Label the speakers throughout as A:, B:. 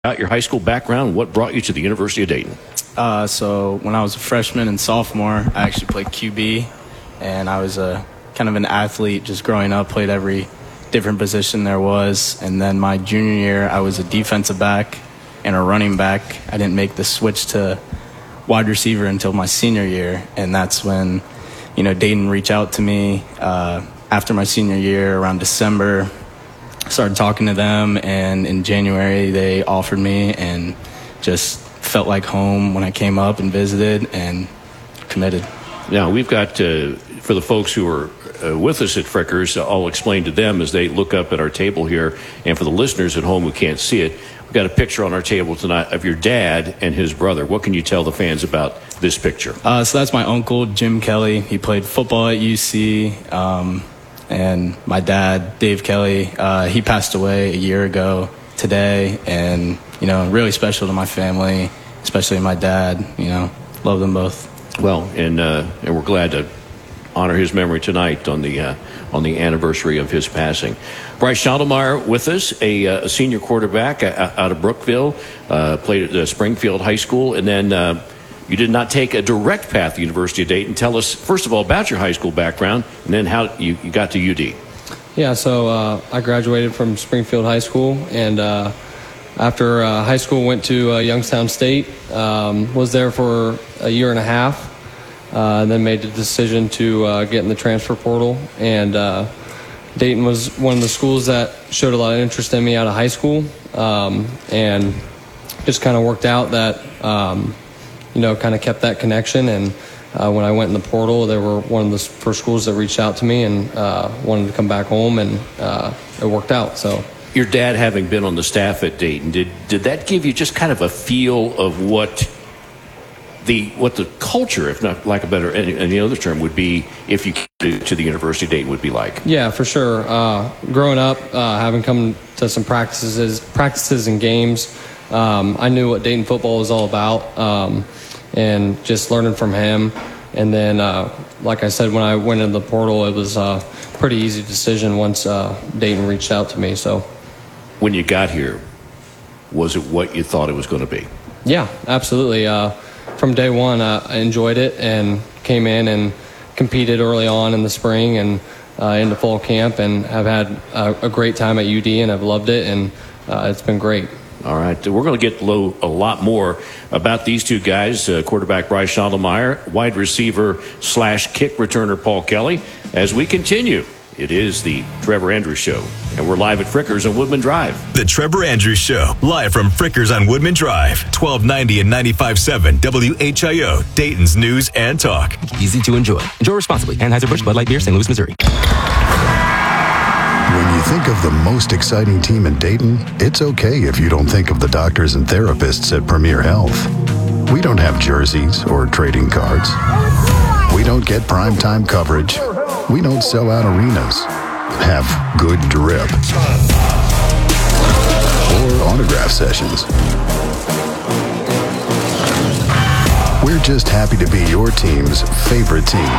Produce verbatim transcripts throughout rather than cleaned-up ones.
A: About your high school background, what brought you to the University of Dayton?
B: Uh, so when I was a freshman and sophomore, I actually played Q B, and I was a kind of an athlete just growing up, played every different position there was. And then my junior year, I was a defensive back and a running back. I didn't make the switch to wide receiver until my senior year, and that's when, you know, Dayton reached out to me uh, after my senior year around December. Started talking to them, and in January they offered me, and just felt like home when I came up and visited and committed.
A: Now, we've got, uh, for the folks who are uh, with us at Frickers, I'll explain to them as they look up at our table here, and for the listeners at home who can't see it, we've got a picture on our table tonight of your dad and his brother. What can you tell the fans about this picture?
B: Uh, so that's my uncle, Jim Kelly. He played football at U C, um, and my dad, Dave Kelly, uh, he passed away a year ago today, and, you know, really special to my family, especially my dad. You know, love them both.
A: Well, and uh, and we're glad to honor his memory tonight on the uh, on the anniversary of his passing. Bryce Schottelmeyer with us, a, a senior quarterback out of Brookville, uh, played at uh, Springfield High School, and then uh, you did not take a direct path to the University of Dayton. Tell us, first of all, about your high school background, and then how you, you got to U D.
C: Yeah, so uh, I graduated from Springfield High School, and uh, after uh, high school went to uh, Youngstown State, um, was there for a year and a half, uh, and then made the decision to uh, get in the transfer portal. And uh, Dayton was one of the schools that showed a lot of interest in me out of high school, um, and just kind of worked out that, um, you know, kind of kept that connection. And uh, when I went in the portal, they were one of the first schools that reached out to me and uh, wanted to come back home, and uh, it worked out. So.
A: Your dad having been on the staff at Dayton, did did that give you just kind of a feel of what the what the culture, if not lack of better any, any other term, would be if you came to the University of Dayton would be like?
C: Yeah, for sure. Uh, growing up, uh, having come to some practices, practices and games, um, I knew what Dayton football was all about, um, and just learning from him. And then, uh, like I said, when I went in the portal, it was a pretty easy decision once uh, Dayton reached out to me. So,
A: when you got here, was it what you thought it was going to be?
C: Yeah, absolutely. Uh, from day one, uh, I enjoyed it and came in and competed early on in the spring and uh, into fall camp, and have had a, a great time at U D, and I've loved it, and uh, it's been great.
A: All right, we're going to get low, a lot more about these two guys, uh, quarterback Bryce Schottelmeyer, wide receiver slash kick returner Paul Kelly, as we continue. It is the Trevor Andrews Show, and we're live at Frickers on Woodman Drive.
D: The Trevor Andrews Show, live from Frickers on Woodman Drive, twelve ninety and ninety-five point seven W H I O, Dayton's News and Talk.
E: Easy to enjoy. Enjoy responsibly. Anheuser-Busch Bud Light Beer, Saint Louis, Missouri.
F: When you think of the most exciting team in Dayton, it's okay if you don't think of the doctors and therapists at Premier Health. We don't have jerseys or trading cards. We don't get primetime coverage. We don't sell out arenas, have good drip, or autograph sessions. We're just happy to be your team's favorite team.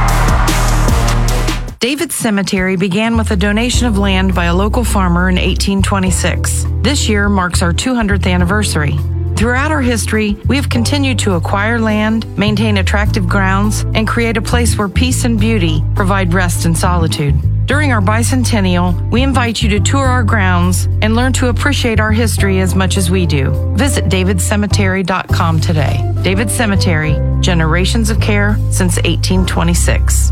G: David's Cemetery began with a donation of land by a local farmer in eighteen twenty-six. This year marks our two hundredth anniversary. Throughout our history, we have continued to acquire land, maintain attractive grounds, and create a place where peace and beauty provide rest and solitude. During our bicentennial, we invite you to tour our grounds and learn to appreciate our history as much as we do. Visit david cemetery dot com today. David Cemetery, generations of care since eighteen twenty-six.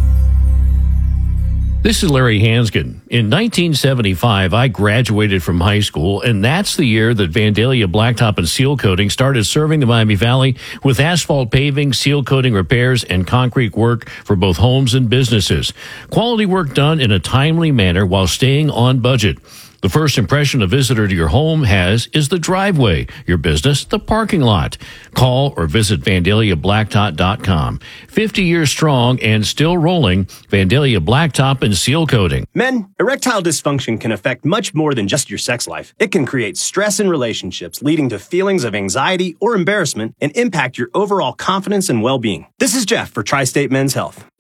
A: This is Larry Hansgen. In nineteen seventy-five, I graduated from high school, and that's the year that Vandalia Blacktop and Seal Coating started serving the Miami Valley with asphalt paving, seal coating repairs, and concrete work for both homes and businesses. Quality work done in a timely manner while staying on budget. The first impression a visitor to your home has is the driveway, your business, the parking lot. Call or visit Vandalia Blacktop dot com. fifty years strong and still rolling, Vandalia Blacktop and Seal Coating.
H: Men, erectile dysfunction can affect much more than just your sex life. It can create stress in relationships, leading to feelings of anxiety or embarrassment, and impact your overall confidence and well-being. This is Jeff for Tri-State Men's Health.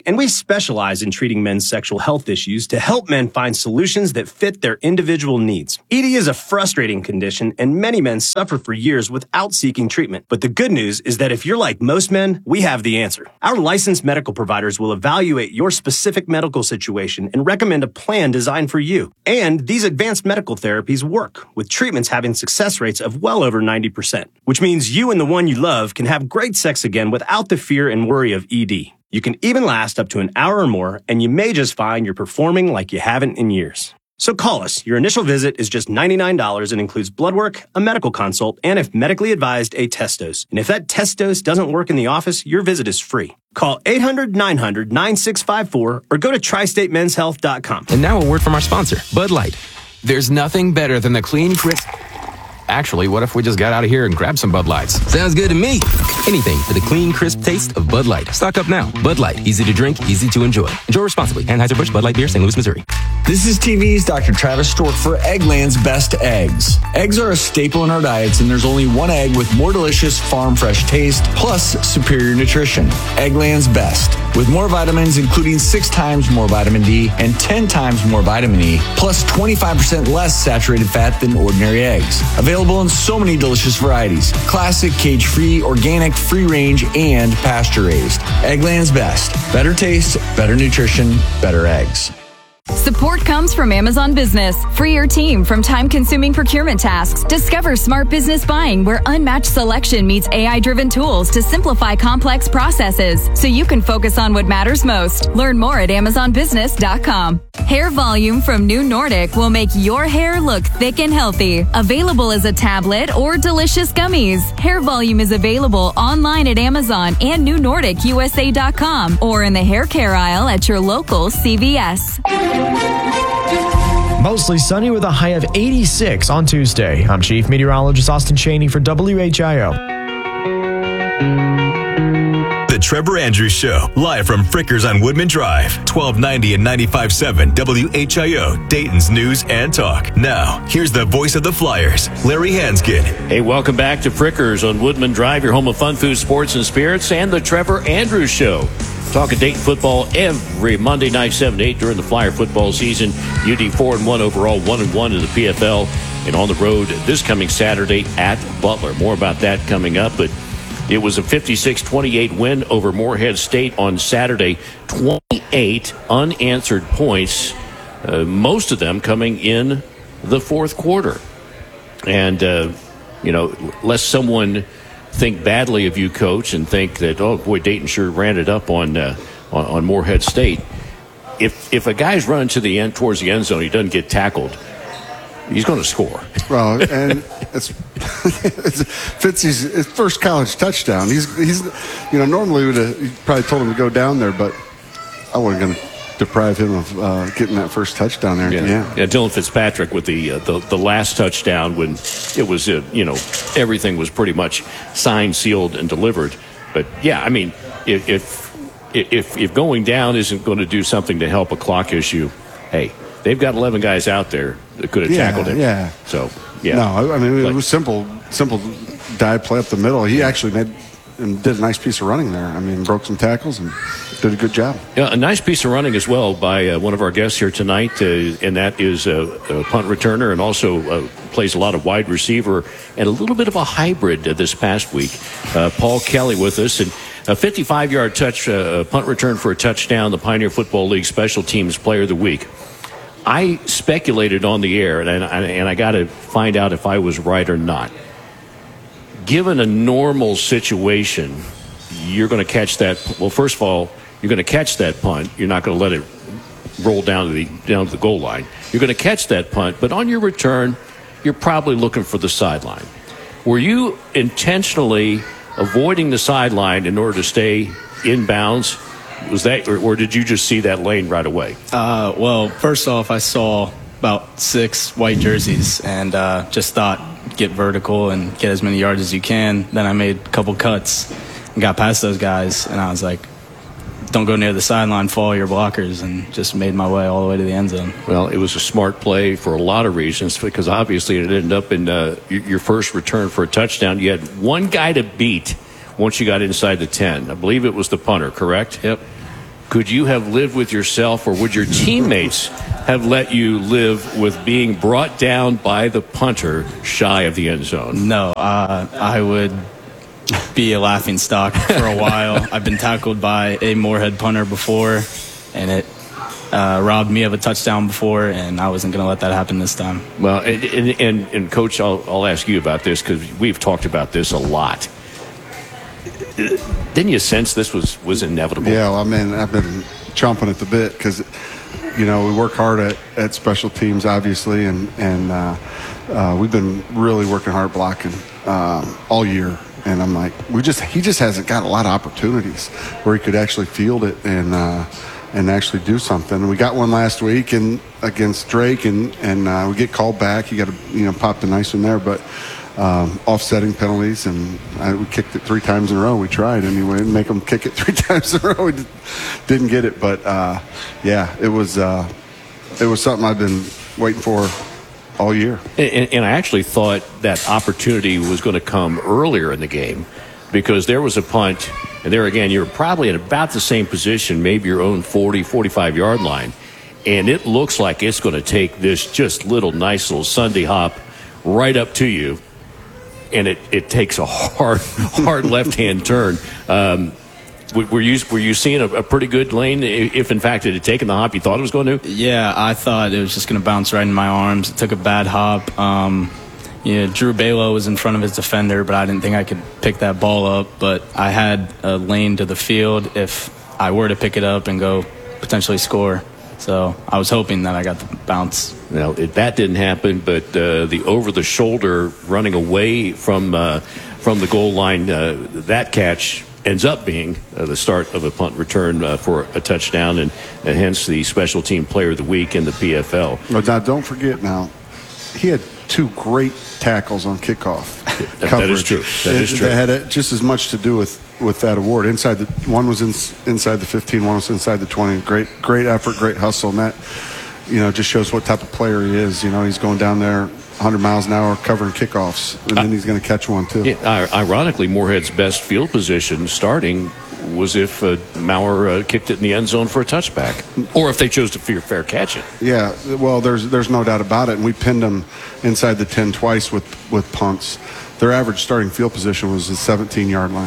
H: and we specialize in treating men's sexual health issues to help men find solutions that fit their individual needs. E D is a frustrating condition, and many men suffer for years without seeking treatment. But the good news is that if you're like most men, we have the answer. Our licensed medical providers will evaluate your specific medical situation and recommend a plan designed for you. And these advanced medical therapies work, with treatments having success rates of well over ninety percent, which means you and the one you love can have great sex again without the fear and worry of E D. You can even last up to an hour or more, and you may just find you're performing like you haven't in years. So call us. Your initial visit is just ninety-nine dollars and includes blood work, a medical consult, and if medically advised, a test dose. And if that test dose doesn't work in the office, your visit is free. Call eight hundred, nine hundred, nine six five four or go to tri state men's health dot com.
E: And now a word from our sponsor, Bud Light. There's nothing better than the clean, crisp... Actually, what if we just got out of here and grabbed some Bud Lights? Sounds good to me. Anything for the clean, crisp taste of Bud Light. Stock up now. Bud Light. Easy to drink, easy to enjoy. Enjoy responsibly. Anheuser-Busch Bud Light Beer, Saint Louis, Missouri.
I: This is T V's Doctor Travis Stork for Eggland's Best Eggs. Eggs are a staple in our diets, and there's only one egg with more delicious farm fresh taste, plus superior nutrition. Eggland's Best. With more vitamins, including six times more vitamin D and ten times more vitamin E, plus twenty-five percent less saturated fat than ordinary eggs. Available in so many delicious varieties. Classic, cage-free, organic, free-range, and pasture-raised. Eggland's Best. Better taste, better nutrition, better eggs.
J: Support comes from Amazon Business. Free your team from time-consuming procurement tasks. Discover smart business buying where unmatched selection meets A I-driven tools to simplify complex processes so you can focus on what matters most. Learn more at amazon business dot com. Hair Volume from New Nordic will make your hair look thick and healthy. Available as a tablet or delicious gummies. Hair Volume is available online at Amazon and new nordic u s a dot com or in the hair care aisle at your local C V S.
K: Mostly sunny with a high of eighty-six on Tuesday. I'm Chief Meteorologist Austin Chaney for W H I O.
D: The Trevor Andrews Show, live from Frickers on Woodman Drive, twelve ninety and ninety-five point seven W H I O, Dayton's News and Talk. Now, here's the voice of the Flyers, Larry Hanskin.
A: Hey, welcome back to Frickers on Woodman Drive, your home of fun, food, sports, and spirits, and the Trevor Andrews Show. Talking Dayton football every Monday night, seven to eight during the Flyer football season. U D four and one overall, one and one in the P F L, and on the road this coming Saturday at Butler. More about that coming up, but it was a fifty-six twenty-eight win over Morehead State on Saturday. twenty-eight unanswered points, uh, most of them coming in the fourth quarter. And, uh, you know, lest someone think badly of you, Coach, and think that, oh, boy, Dayton sure ran it up on uh, on, on Morehead State. If if a guy's running to the end, towards the end zone, he doesn't get tackled, he's going to score.
L: Well, and it's, it's Fitzy's his first college touchdown. He's he's you know normally would have probably told him to go down there, but I wasn't going to deprive him of uh, getting that first touchdown there.
A: Yeah,
L: yeah.
A: yeah Dylan Fitzpatrick with the, uh, the the last touchdown when it was uh, you know everything was pretty much signed, sealed, and delivered. But yeah, I mean, if if if, if going down isn't going to do something to help a clock issue, hey, they've got eleven guys out there that could have
L: yeah,
A: tackled him.
L: Yeah.
A: So yeah.
L: No, I mean it
A: like,
L: was simple, simple dive play up the middle. He actually made and did a nice piece of running there. I mean, broke some tackles and did a good job.
A: Yeah, a nice piece of running as well by uh, one of our guests here tonight, uh, and that is a, a punt returner and also uh, plays a lot of wide receiver and a little bit of a hybrid uh, this past week. Uh, Paul Kelly with us, and a fifty-five-yard touch uh, punt return for a touchdown, the Pioneer Football League Special Teams Player of the Week. I speculated on the air, and I, and I got to find out if I was right or not. Given a normal situation, you're going to catch that. Well, first of all, you're going to catch that punt. You're not going to let it roll down to the down to the goal line. You're going to catch that punt, but on your return, you're probably looking for the sideline. Were you intentionally avoiding the sideline in order to stay in bounds? Was that, or, or did you just see that lane right away?
B: Uh, well, first off, I saw about six white jerseys and uh, just thought, get vertical and get as many yards as you can. Then I made a couple cuts and got past those guys, and I was like, don't go near the sideline, follow your blockers, and just made my way all the way to the end zone.
A: Well, it was a smart play for a lot of reasons, because obviously it ended up in uh, your first return for a touchdown. You had one guy to beat once you got inside the ten. I believe it was the punter, correct?
B: Yep.
A: could you have lived with yourself, or would your teammates have let you live with being brought down by the punter shy of the end zone?
B: No, uh, I would be a laughing stock for a while. I've been tackled by a Moorhead punter before, and it uh, robbed me of a touchdown before, and I wasn't going to let that happen this time.
A: Well, and, and, and, and Coach, I'll, I'll ask you about this because we've talked about this a lot. Didn't you sense this was, was inevitable?
L: Yeah, well, I mean, I've been chomping at the bit because, you know, we work hard at, at special teams, obviously, and, and uh, uh, we've been really working hard blocking um, all year. And I'm like, we just he just hasn't got a lot of opportunities where he could actually field it and uh, and actually do something. We got one last week and against Drake, and and uh, we get called back. You got to you know pop the nice one there, but um, offsetting penalties, and I, we kicked it three times in a row. We tried anyway, and make them kick it three times in a row. We didn't get it, but uh, yeah, it was uh, it was something I've been waiting for all year.
A: And, and I actually thought that opportunity was going to come earlier in the game because there was a punt, and there again, you're probably at about the same position, maybe your own forty, forty-five yard line, and it looks like it's going to take this just little nice little Sunday hop right up to you, and it, it takes a hard, hard left-hand turn. Um, Were you were you seeing a, a pretty good lane if, in fact, it had taken the hop you thought it was going to?
B: Yeah, I thought it was just going to bounce right in my arms. It took a bad hop. Um, you know, Drew Balo was in front of his defender, but I didn't think I could pick that ball up. But I had a lane to the field if I were to pick it up and go potentially score. So I was hoping that I got the bounce.
A: Now, it, that didn't happen, but uh, the over-the-shoulder running away from, uh, from the goal line, uh, that catch ends up being uh, the start of a punt return uh, for a touchdown, and, and hence the special team player of the week in the P F L.
L: But now, don't forget now, he had two great tackles on kickoff
A: that,
L: coverage.
A: That is true. That
L: it,
A: is true.
L: That had just as much to do with, with that award. Inside the one was in, inside the fifteen, one was inside the twenty. Great, great effort, great hustle, and that you know just shows what type of player he is. You know, he's going down there one hundred miles an hour covering kickoffs, and then he's going to catch one too.
A: Yeah, ironically, Moorhead's best field position starting was if uh, Maurer uh, kicked it in the end zone for a touchback, or if they chose to fair, fair catch it.
L: Yeah, well, there's there's no doubt about it, and we pinned them inside the ten twice with, with punts. Their average starting field position was the seventeen yard line,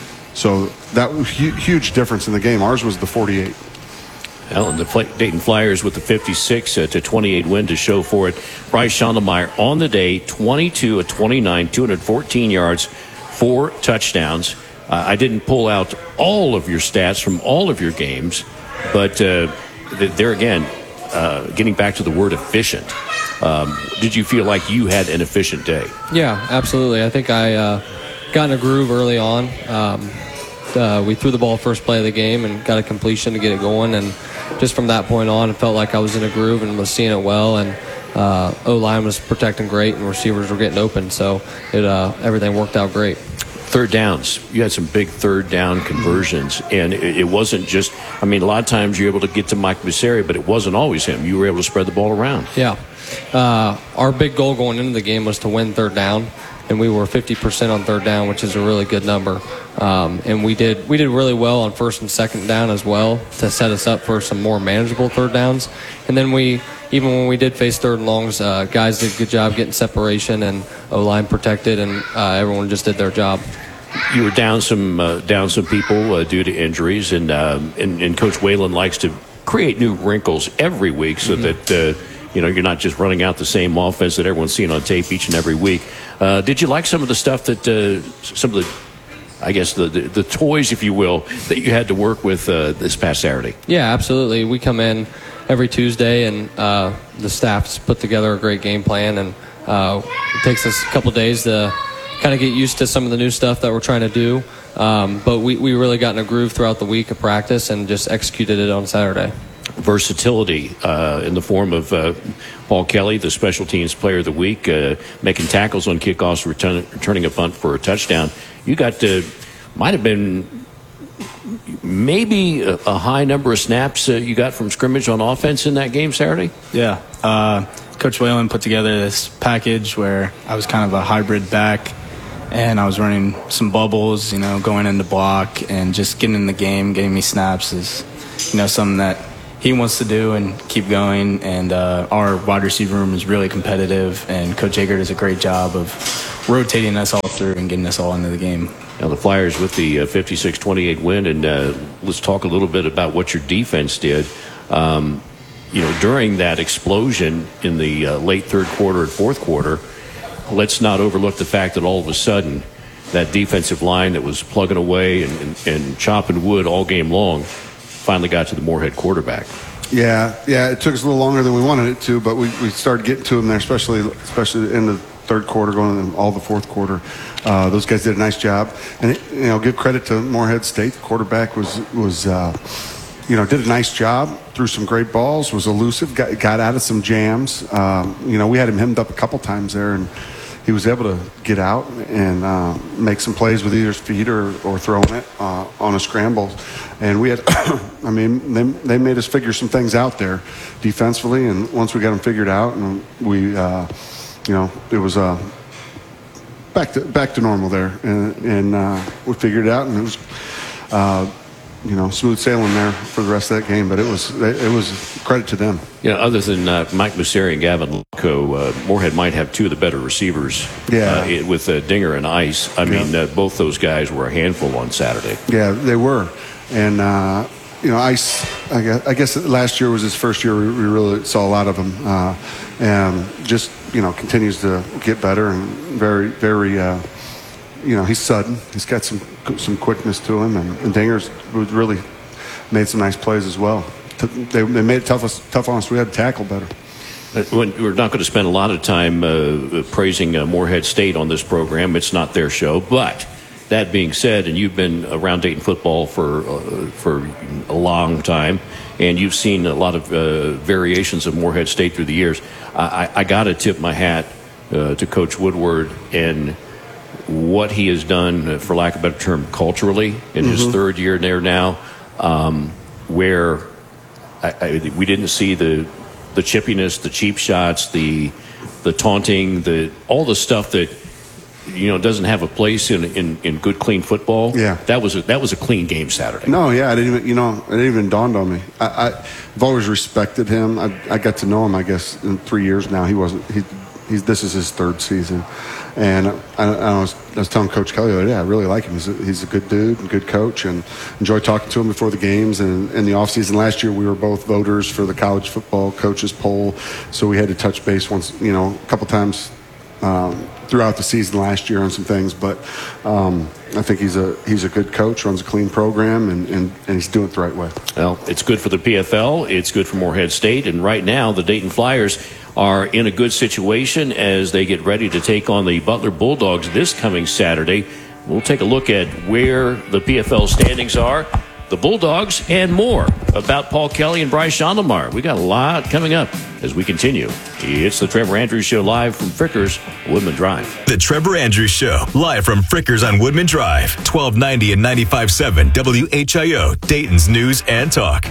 L: so that was hu- huge difference in the game. Ours was the forty-eight.
A: Well, and the Dayton Flyers with the fifty-six uh, to twenty-eight win to show for it. Bryce Schondelmeyer on the day, twenty-two of twenty-nine, two hundred fourteen yards, four touchdowns. Uh, I didn't pull out all of your stats from all of your games, but uh, there again, uh, getting back to the word efficient, um, did you feel like you had an efficient day?
C: Yeah, absolutely. I think I uh, got in a groove early on. Um, uh, we threw the ball first play of the game and got a completion to get it going, and just from that point on, it felt like I was in a groove and was seeing it well, and uh, O-line was protecting great, and receivers were getting open, so it uh, everything worked out great.
A: Third downs. You had some big third down conversions, and it, it wasn't just, I mean, a lot of times you're able to get to Mike Busseri, but it wasn't always him. You were able to spread the ball around.
C: Yeah. Uh, our big goal going into the game was to win third down, and we were fifty percent on third down, which is a really good number. Um, and we did we did really well on first and second down as well to set us up for some more manageable third downs. And then we, even when we did face third and longs, uh, guys did a good job getting separation and O-line protected, and uh, everyone just did their job.
A: You were down some uh, down some people uh, due to injuries, and, um, and and Coach Whalen likes to create new wrinkles every week so mm-hmm. that uh, you know you're not just running out the same offense that everyone's seeing on tape each and every week. Uh, did you like some of the stuff that uh, some of the, I guess the, the the toys, if you will, that you had to work with uh, this past Saturday?
C: Yeah, absolutely. We come in every Tuesday, and uh, the staff's put together a great game plan, and uh, it takes us a couple days to kind of get used to some of the new stuff that we're trying to do. Um, but we, we really got in a groove throughout the week of practice and just executed it on Saturday.
A: Versatility uh, in the form of uh, Paul Kelly, the special teams player of the week, uh, making tackles on kickoffs, return, returning a punt for a touchdown. You got to, might have been maybe a, a high number of snaps uh, you got from scrimmage on offense in that game Saturday?
B: Yeah. Uh, Coach Whalen put together this package where I was kind of a hybrid back. and I was running some bubbles, you know, going into block and just getting in the game, getting me snaps is, you know, something that he wants to do and keep going. And uh, our wide receiver room is really competitive, and Coach Eggert does a great job of rotating us all through and getting us all into the game.
A: Now the Flyers with the uh, fifty-six twenty-eight win, and uh, let's talk a little bit about what your defense did. Um, you know, during that explosion in the uh, late third quarter and fourth quarter, let's not overlook the fact that all of a sudden that defensive line that was plugging away and, and, and chopping wood all game long finally got to the Moorhead quarterback.
L: Yeah, yeah, it took us a little longer than we wanted it to, but we, we started getting to him there, especially especially in the third quarter, going into all the fourth quarter. Uh, those guys did a nice job, and it, you know, give credit to Moorhead State. The quarterback was was uh, you know did a nice job, threw some great balls, was elusive, got, got out of some jams. Um, you know, we had him hemmed up a couple times there, and he was able to get out and uh, make some plays with either his feet or, or throwing it uh, on a scramble. And we had, I mean, they, they made us figure some things out there defensively. And once we got them figured out, and we, uh, you know, it was uh, back to back to normal there. And, and uh, we figured it out, and it was, uh, you know, smooth sailing there for the rest of that game. But it was it was credit to them.
A: Yeah, other than uh, Mike Museri and Gavin Loco, uh, Moorhead might have two of the better receivers.
L: Yeah.
A: Uh, with uh, Dinger and Ice. I mean,
L: yeah.
A: uh, both those guys were a handful on Saturday.
L: Yeah, they were. And, uh, you know, Ice, I guess, I guess last year was his first year we really saw a lot of him. Uh, and just, you know, continues to get better and very, very, uh, you know, he's sudden. He's got some some quickness to him. And, and Dinger's really made some nice plays as well. They, they made it tough, tough on us. We had to tackle better.
A: We're not going to spend a lot of time uh, praising uh, Moorhead State on this program. It's not their show. But that being said, and you've been around Dayton football for uh, for a long time, and you've seen a lot of uh, variations of Moorhead State through the years. I, I got to tip my hat uh, to Coach Woodward and what he has done, for lack of a better term, culturally in mm-hmm. his third year there now, um, where I, I, we didn't see the the chippiness, the cheap shots, the the taunting, the all the stuff that you know doesn't have a place in in, in good, clean football.
L: Yeah,
A: that was a, that was a clean game Saturday.
L: No, yeah, I didn't even you know it didn't even dawned on me. I, I, I've always respected him. I, I got to know him, I guess, in three years now. He wasn't he. He's, this is his third season, and I, I, was, I was telling Coach Kelly, yeah, I really like him. He's a, he's a good dude and good coach, and enjoy talking to him before the games and in the offseason. Last year, we were both voters for the college football coaches poll, so we had to touch base once, you know, a couple times um, throughout the season last year on some things. But um, I think he's a he's a good coach, runs a clean program, and, and, and he's doing it the right way.
A: Well, it's good for the P F L. It's good for Moorhead State, and right now the Dayton Flyers are in a good situation as they get ready to take on the Butler Bulldogs this coming Saturday. We'll take a look at where the P F L standings are, the Bulldogs, and more about Paul Kelly and Bryce Schondelmeyer. We got a lot coming up as we continue. It's the Trevor Andrews Show live from Frickers, Woodman Drive.
D: The Trevor Andrews Show live from Frickers on Woodman Drive, twelve ninety and ninety-five point seven W H I O, Dayton's News and Talk.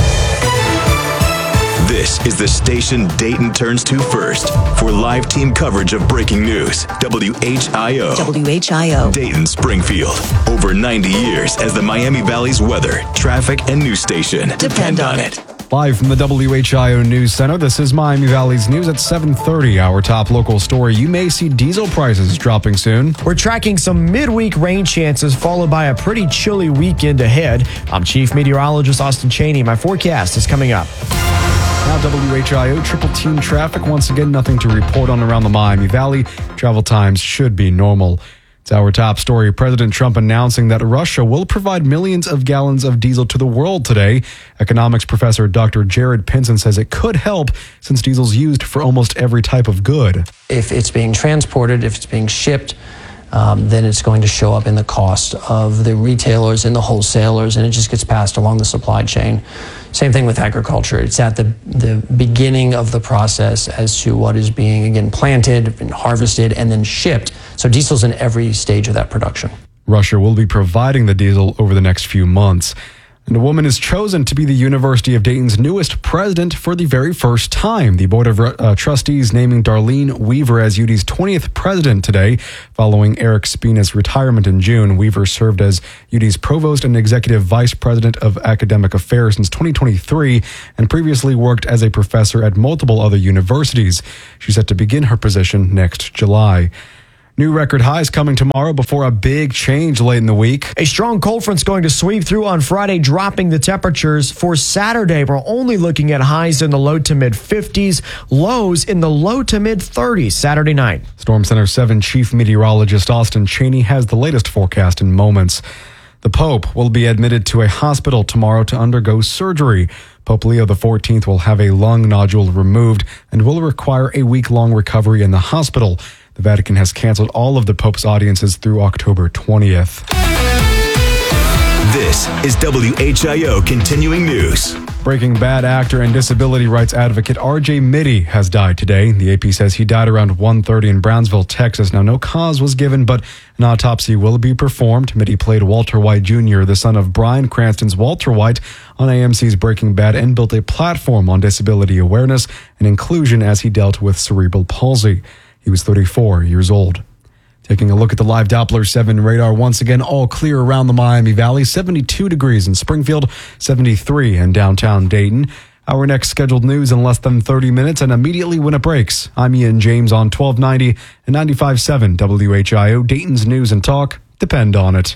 D: This is the station Dayton turns to first for live team coverage of breaking news. W H I O.
M: W H I O.
D: Dayton Springfield. Over ninety years as the Miami Valley's weather, traffic, and news station. Depend on it.
N: Live from the W H I O News Center, this is Miami Valley's news at seven thirty. Our top local story, you may see diesel prices dropping soon.
K: We're tracking some midweek rain chances, followed by a pretty chilly weekend ahead. I'm Chief Meteorologist Austin Cheney. My forecast is coming up.
N: Now W H I O triple team traffic. Once again, nothing to report on around the Miami Valley. Travel times should be normal. It's our top story. President Trump announcing that Russia will provide millions of gallons of diesel to the world today. Economics professor Doctor Jared Pinson says it could help since diesel's used for almost every type of good.
O: If it's being transported, if it's being shipped, Um, then it's going to show up in the cost of the retailers and the wholesalers, and it just gets passed along the supply chain. Same thing with agriculture. It's at the, the beginning of the process as to what is being, again, planted and harvested and then shipped. So diesel's in every stage of that production.
N: Russia will be providing the diesel over the next few months. And a woman is chosen to be the University of Dayton's newest president for the very first time. The Board of uh, Trustees naming Darlene Weaver as U D's twentieth president today, following Eric Spina's retirement in June. Weaver served as U D's provost and executive vice president of academic affairs since twenty twenty-three and previously worked as a professor at multiple other universities. She's set to begin her position next July. New record highs coming tomorrow before a big change late in the week.
K: A strong cold front's going to sweep through on Friday, dropping the temperatures. For Saturday, we're only looking at highs in the low to mid fifties, lows in the low to mid thirties Saturday night.
N: Storm Center seven Chief Meteorologist Austin Cheney has the latest forecast in moments. The Pope will be admitted to a hospital tomorrow to undergo surgery. Pope Leo the fourteenth will have a lung nodule removed and will require a week-long recovery in the hospital. The Vatican has canceled all of the Pope's audiences through October twentieth.
D: This is W H I O Continuing News.
N: Breaking Bad actor and disability rights advocate R J Mitte has died today. The A P says he died around one thirty in Brownsville, Texas. Now, no cause was given, but an autopsy will be performed. Mitte played Walter White Junior, the son of Bryan Cranston's Walter White, on A M C's Breaking Bad, and built a platform on disability awareness and inclusion as he dealt with cerebral palsy. He was thirty-four years old. Taking a look at the live Doppler seven radar, once again, all clear around the Miami Valley, seventy-two degrees in Springfield, seventy-three in downtown Dayton. Our next scheduled news in less than thirty minutes and immediately when it breaks. I'm Ian James on twelve ninety and ninety-five point seven W H I O, Dayton's News and Talk. Depend on it.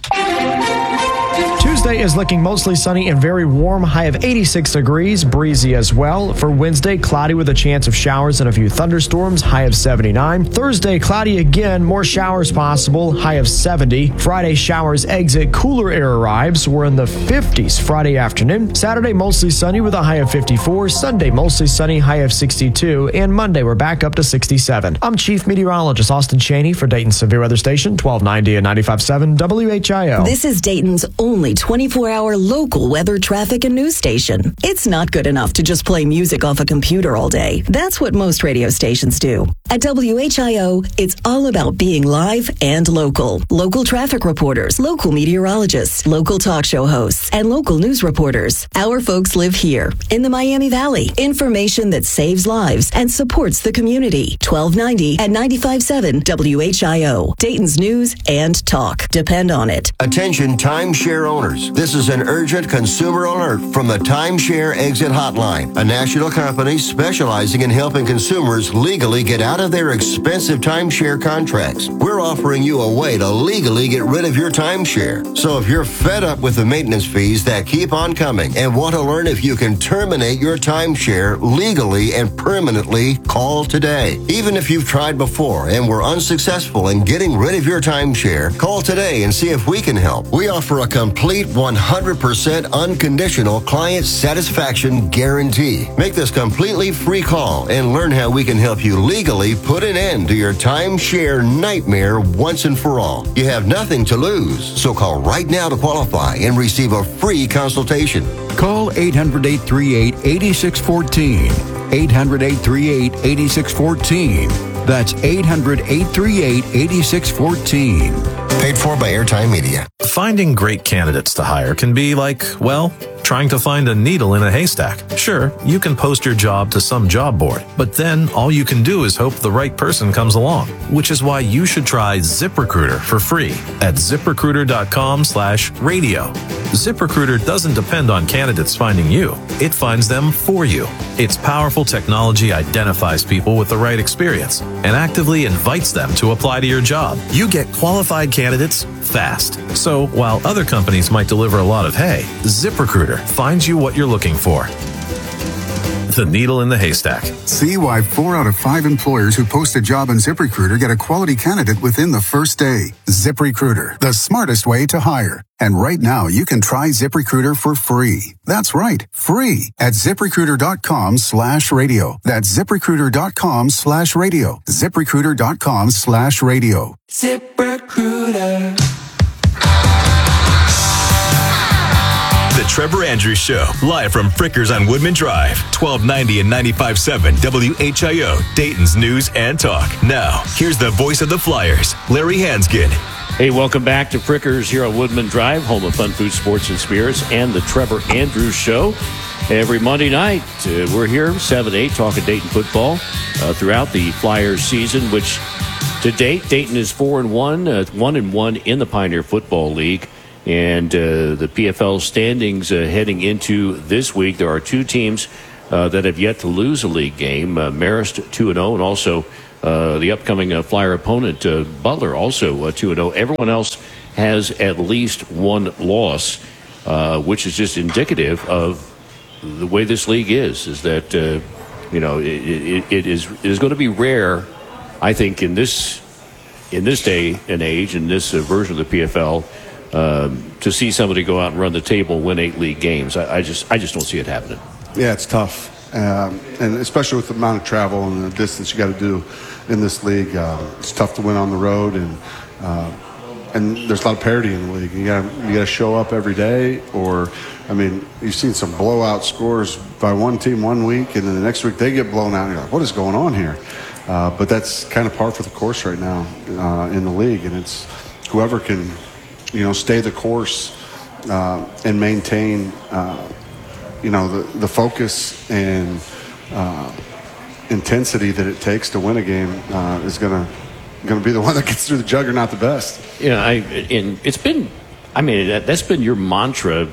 K: Tuesday is looking mostly sunny and very warm, high of eighty-six degrees, breezy as well. For Wednesday, cloudy with a chance of showers and a few thunderstorms, high of seventy-nine. Thursday, cloudy again, more showers possible, high of seventy. Friday, showers exit, cooler air arrives. We're in the fifties Friday afternoon. Saturday, mostly sunny with a high of fifty-four. Sunday, mostly sunny, high of sixty-two. And Monday, we're back up to sixty-seven. I'm Chief Meteorologist Austin Cheney for Dayton's Severe Weather Station, twelve ninety and ninety-five point seven W H I O.
M: This is Dayton's only twenty-four hour local weather, traffic, and news station. It's not good enough to just play music off a computer all day. That's what most radio stations do. At W H I O, it's all about being live and local. Local traffic reporters, local meteorologists, local talk show hosts, and local news reporters. Our folks live here in the Miami Valley. Information that saves lives and supports the community. twelve ninety and ninety-five point seven W H I O. Dayton's News and Talk. Depend on it.
P: Attention timeshare owners. This is an urgent consumer alert from the Timeshare Exit Hotline, a national company specializing in helping consumers legally get out of their expensive timeshare contracts. We're offering you a way to legally get rid of your timeshare. So if you're fed up with the maintenance fees that keep on coming and want to learn if you can terminate your timeshare legally and permanently, call today. Even if you've tried before and were unsuccessful in getting rid of your timeshare, call today and see if we can help. We offer a complete one hundred percent unconditional client satisfaction guarantee. Make this completely free call and learn how we can help you legally put an end to your timeshare nightmare once and for all. You have nothing to lose, so call right now to qualify and receive a free consultation.
Q: Call eight hundred, eight three eight, eight six one four. eight hundred, eight three eight, eight six one four. That's eight hundred, eight three eight, eight six one four.
P: Paid for by Airtime Media.
R: Finding great candidates to hire can be like, well, trying to find a needle in a haystack. Sure, you can post your job to some job board, but then all you can do is hope the right person comes along, which is why you should try ZipRecruiter for free at ZipRecruiter.com slash radio. ZipRecruiter doesn't depend on candidates finding you. It finds them for you. Its powerful technology identifies people with the right experience and actively invites them to apply to your job. You get qualified candidates fast. So while other companies might deliver a lot of hay, ZipRecruiter finds you what you're looking for. The needle in the haystack.
S: See why four out of five employers who post a job on ZipRecruiter get a quality candidate within the first day. ZipRecruiter, the smartest way to hire. And right now, you can try ZipRecruiter for free. That's right, free at ZipRecruiter.com slash radio. That's ZipRecruiter.com slash radio. ZipRecruiter.com slash radio.
D: ZipRecruiter. The Trevor Andrews Show, live from Frickers on Woodman Drive, twelve ninety and ninety-five point seven W H I O, Dayton's News and Talk. Now, here's the voice of the Flyers, Larry Hansgen.
A: Hey, welcome back to Frickers here on Woodman Drive, home of Fun Food, Sports, and Spirits, and the Trevor Andrews Show. Every Monday night, uh, we're here, seven to eight, talking Dayton football uh, throughout the Flyers season, which to date, Dayton is four and one, uh, one and one in the Pioneer Football League. And uh, the P F L standings uh, heading into this week, there are two teams uh, that have yet to lose a league game. Uh, Marist two and oh, and also uh, the upcoming uh, Flyer opponent, uh, Butler, also uh, two and oh. Everyone else has at least one loss, uh, which is just indicative of the way this league is, is that, uh, you know, it, it, it is it is going to be rare, I think, in this in this day and age, in this uh, version of the P F L, um, to see somebody go out and run the table, win eight league games. I, I just I just don't see it happening.
L: Yeah, it's tough. Um, and especially with the amount of travel and the distance you got to do in this league. Uh, it's tough to win on the road, and uh, and there's a lot of parity in the league. You got you got to show up every day, or I mean, you've seen some blowout scores by one team one week, and then the next week they get blown out, and you're like, what is going on here? Uh, but that's kind of par for the course right now uh, in the league, and it's whoever can, you know, stay the course uh, and maintain, uh, you know, the, the focus and uh, intensity that it takes to win a game uh, is going to going to be the one that gets through the juggernaut the best.
A: You know, I and it's been, I mean, that, that's been your mantra,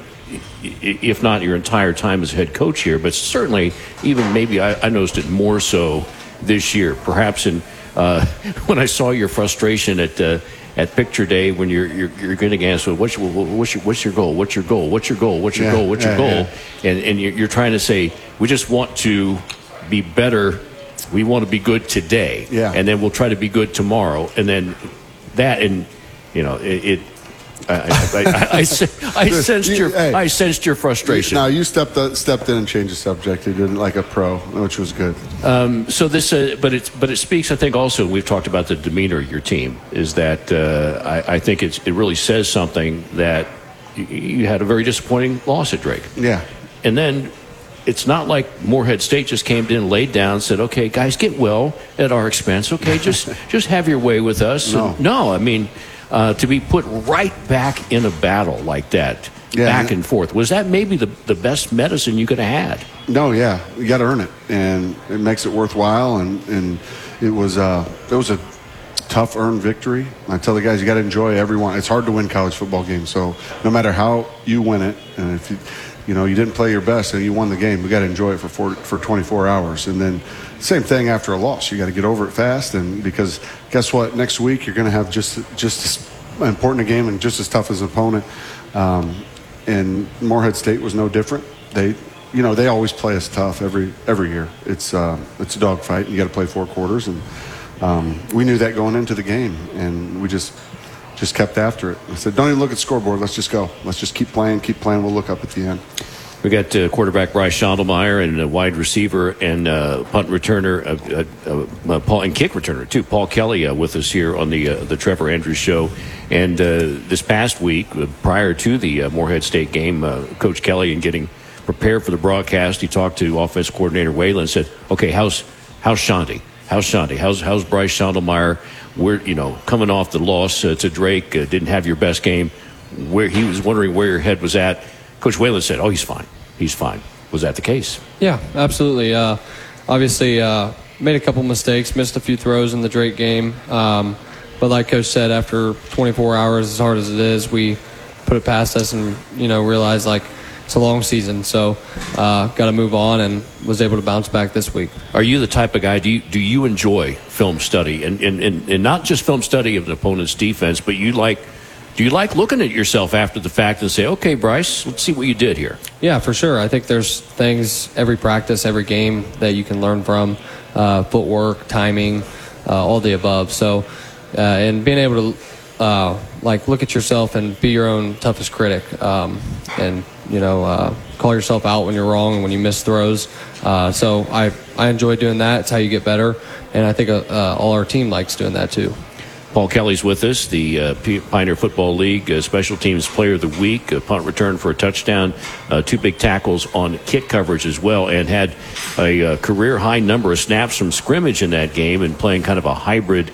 A: if not your entire time as head coach here, but certainly even maybe I, I noticed it more so this year. Perhaps in uh, when I saw your frustration at uh, at picture day when you're you're, you're going to ask, well, what's your what's your what's your goal? What's your goal? What's your goal? What's your
L: yeah,
A: goal? What's your
L: yeah,
A: goal?
L: Yeah.
A: And and you're, you're trying to say we just want to be better. We want to be good today,
L: yeah,
A: and then we'll try to be good tomorrow, and then that, and you know, it. it I, I, I, I, I, I sensed your hey, I sensed your frustration.
L: Now you stepped uh, stepped in and changed the subject. You did it like a pro, which was good.
A: Um, so this, uh, but it's but it speaks. I think also we've talked about the demeanor of your team. Is that uh, I, I think it's it really says something that you, you had a very disappointing loss at Drake.
L: Yeah,
A: and then it's not like Morehead State just came in, laid down, said, "Okay, guys, get well at our expense. Okay, just just have your way with us."
L: No,
A: and, no I mean. Uh, to be put right back in a battle like that, yeah, back and forth, was that maybe the, the best medicine you could have had?
L: No, yeah, you got to earn it, and it makes it worthwhile. And, and it was uh, it was a tough earned victory. I tell the guys, you got to enjoy every one. It's hard to win college football games, so no matter how you win it, and if you you know you didn't play your best and you won the game, we got to enjoy it for four, for twenty-four hours, and then. Same thing after a loss. You got to get over it fast, and because guess what? Next week you're going to have just just as important a game and just as tough as an opponent. Um, and Morehead State was no different. They, you know, they always play us tough every every year. It's uh, it's a dogfight. You got to play four quarters, and um, we knew that going into the game, and we just just kept after it. I said, don't even look at the scoreboard. Let's just go. Let's just keep playing, keep playing. We'll look up at the end.
A: We got uh, quarterback Bryce Schondelmeyer and a wide receiver and uh, punt returner, uh, uh, uh, Paul and kick returner too, Paul Kelly, uh, with us here on the uh, the Trevor Andrews Show. And uh, this past week, uh, prior to the uh, Morehead State game, uh, Coach Kelly, in getting prepared for the broadcast, he talked to offensive coordinator Whalen and said, "Okay, how's how's Shanti? How's Shanti? How's how's Bryce Schondelmeyer? We're you know coming off the loss uh, to Drake, uh, didn't have your best game. Where he was wondering where your head was at." Coach Whalen said, "Oh, he's fine. He's fine." Was that the case?
C: Yeah, absolutely. Uh, obviously, uh, made a couple mistakes, missed a few throws in the Drake game. Um, but like Coach said, after twenty-four hours, as hard as it is, we put it past us and, you know, realized, like, it's a long season. So uh, got to move on, and was able to bounce back this week.
A: Are you the type of guy, do you, do you enjoy film study? And, and, and, and not just film study of an opponent's defense, but you like – do you like looking at yourself after the fact and say, okay, Bryce, let's see what you did here?
C: Yeah, for sure. I think there's things every practice, every game that you can learn from, uh, footwork, timing, uh, all the above. So, uh, and being able to, uh, like, look at yourself and be your own toughest critic, um, and, you know, uh, call yourself out when you're wrong and when you miss throws. Uh, so I, I enjoy doing that. It's how you get better. And I think uh, uh, all our team likes doing that too.
A: Paul Kelly's with us, the uh, Pioneer Football League uh, Special Teams Player of the Week, a punt return for a touchdown, uh, two big tackles on kick coverage as well, and had a uh, career-high number of snaps from scrimmage in that game and playing kind of a hybrid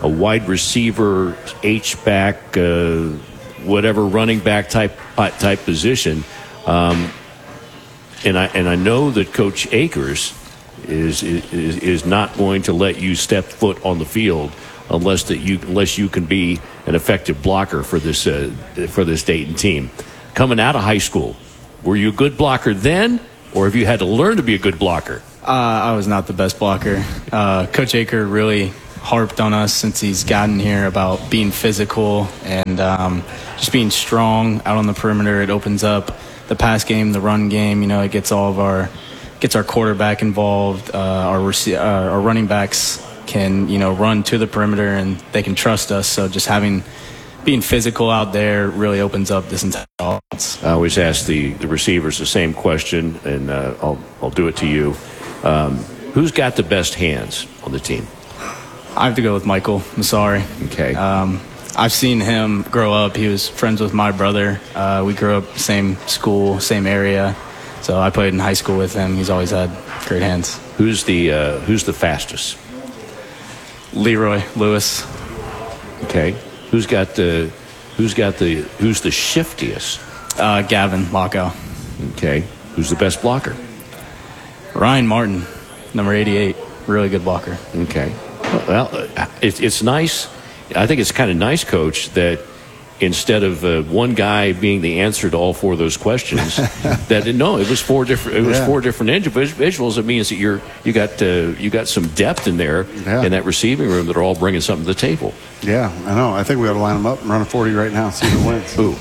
A: a wide receiver, H-back, uh, whatever running back type type position. Um, and I and I know that Coach Akers is is is not going to let you step foot on the field unless that you unless you can be an effective blocker for this uh, for this Dayton team. Coming out of high school, were you a good blocker then, or have you had to learn to be a good blocker?
B: Uh, I was not the best blocker. Uh, Coach Aker really harped on us since he's gotten here about being physical and um, just being strong out on the perimeter. It opens up the pass game, the run game. You know, it gets all of our gets our quarterback involved. Uh, our rec- uh, our running backs can you know run to the perimeter and they can trust us. So just having being physical out there really opens up this entire offense.
A: I always ask the, the receivers the same question, and uh, I'll I'll do it to you. Um, who's got the best hands on the team?
B: I have to go with Michael Massari.
A: Okay.
B: Um, I've seen him grow up. He was friends with my brother. Uh, we grew up same school, same area. So I played in high school with him. He's always had great hands.
A: Who's the uh, Who's the fastest?
B: Leroy Lewis.
A: Okay. Who's got the Who's got the Who's the shiftiest?
B: Uh, Gavin Lockow.
A: Okay. Who's the best blocker?
B: Ryan Martin, number eighty-eight. Really good blocker.
A: Okay. Well, it's it's nice. I think it's kind of nice, Coach, that instead of uh, one guy being the answer to all four of those questions, that no, it was four different. It was
L: Yeah.
A: four different individuals. It means that you're you got uh, you got some depth in there
L: Yeah.
A: in that receiving room that are all bringing something to the table.
L: Yeah, I know. I think we ought to line them up and run a forty right now, see who wins.
A: Ooh,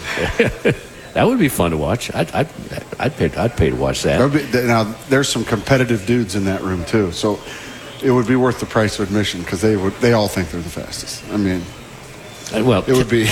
A: that would be fun to watch. I'd I'd I'd pay, I'd pay to watch that.
L: That would be, now, there's some competitive dudes in that room too, so it would be worth the price of admission because they would they all think they're the fastest. I mean,
A: well,
L: it would be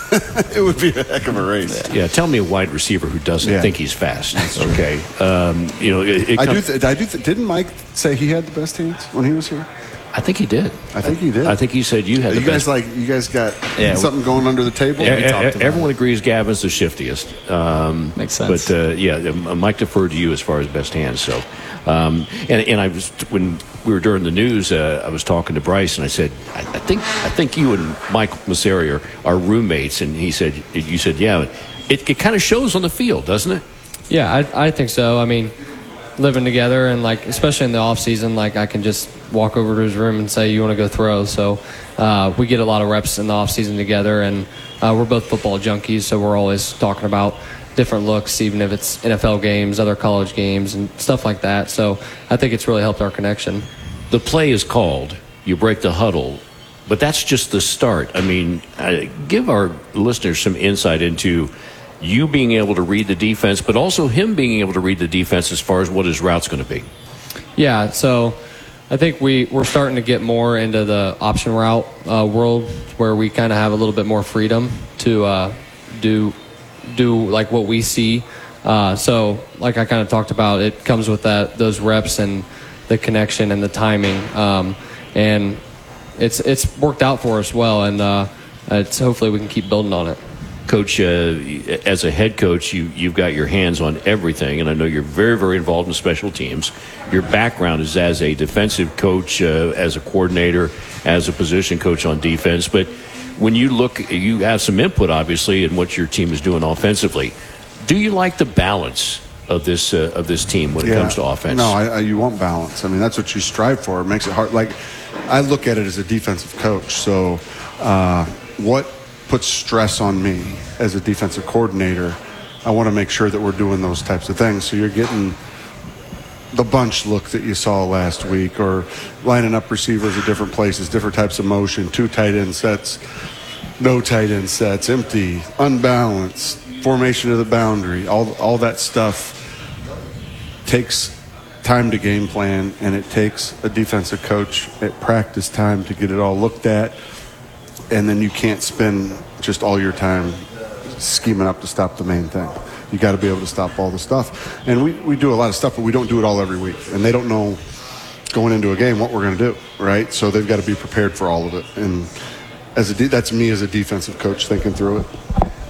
L: it would be a heck of a race.
A: Yeah, tell me a wide receiver who doesn't
L: Yeah.
A: think he's fast. Okay, um, you know, it, it
L: I do.
A: comes-
L: Th- I do. Th- didn't Mike say he had the best hands when he was here?
A: I think he did.
L: I think he did.
A: I think he said you had
L: You
A: the
L: guys
A: best.
L: like you guys got
A: Yeah,
L: something going under the table.
A: E- e- everyone agrees Gavin's the shiftiest. Um,
B: Makes sense.
A: But uh, yeah, um, Mike deferred to you as far as best hands. So, um, and and I was when we were during the news, uh, I was talking to Bryce, and I said, I, I think I think you and Mike Massari are, are roommates, and he said, you said, yeah, it it kind of shows on the field, doesn't it?
C: Yeah, I, I think so. I mean, living together and like especially in the off season, like I can just walk over to his room and say, "You want to go throw?" So uh, we get a lot of reps in the off season together, and uh, we're both football junkies, so we're always talking about different looks, even if it's N F L games, other college games, and stuff like that. So I think it's really helped our connection.
A: The play is called. You break the huddle. But that's just the start. I mean, uh, give our listeners some insight into you being able to read the defense, but also him being able to read the defense as far as what his route's going to be.
C: Yeah, so I think we, we're starting to get more into the option route uh, world where we kind of have a little bit more freedom to uh, do do like what we see. Uh, so like I kind of talked about, it comes with that those reps and the connection and the timing. Um, and it's it's worked out for us well, and uh, it's hopefully we can keep building on it.
A: Coach, uh, as a head coach, you, you've got your hands on everything, and I know you're very, very involved in special teams. Your background is as a defensive coach, uh, as a coordinator, as a position coach on defense. But when you look, you have some input, obviously, in what your team is doing offensively. Do you like the balance of this uh, of this team when it
L: Yeah.
A: comes to offense?
L: No, I, I, you want balance. I mean, that's what you strive for. It makes it hard. Like, I look at it as a defensive coach. So, uh, what puts stress on me as a defensive coordinator? I want to make sure that we're doing those types of things. So you're getting the bunch look that you saw last week, or lining up receivers at different places, different types of motion, two tight end sets, no tight end sets, empty, unbalanced, formation of the boundary, all all that stuff takes time to game plan, and it takes a defensive coach at practice time to get it all looked at, and then you can't spend just all your time scheming up to stop the main thing. You got to be able to stop all the stuff. And we, we do a lot of stuff, but we don't do it all every week. And they don't know going into a game what we're going to do, right? So they've got to be prepared for all of it. And as a de- that's me as a defensive coach thinking through it.